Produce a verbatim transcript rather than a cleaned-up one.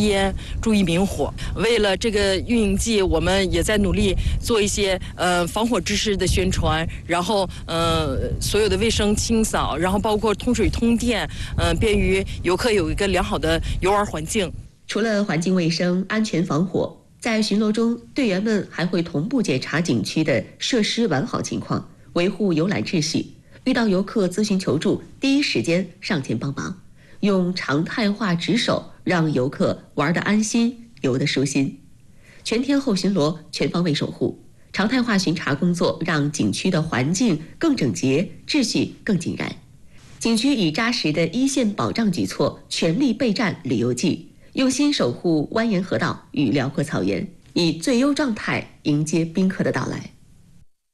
烟，注意明火。为了这个运营季，我们也在努力做一些呃防火知识的宣传，然后呃所有的卫生清扫，然后包括通水通电，嗯、呃，便于游客有一个良好的游玩环境。 除了环境卫生、安全防火，在巡逻中，队员们还会同步检查景区的设施完好情况，维护游览秩序。遇到游客咨询求助，第一时间上前帮忙，用常态化值守，让游客玩得安心，游得舒心。全天候巡逻，全方位守护，常态化巡查工作让景区的环境更整洁，秩序更井然。景区以扎实的一线保障举措，全力备战旅游季，用心守护蜿蜒河道与辽阔草原，以最优状态迎接宾客的到来。